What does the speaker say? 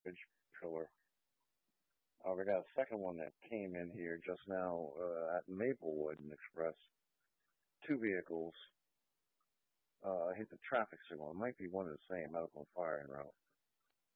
bridge pillar. We got a second one that came in here just now at Maplewood and Express. Two vehicles hit the traffic signal. It might be one and the same, medical and fire en route.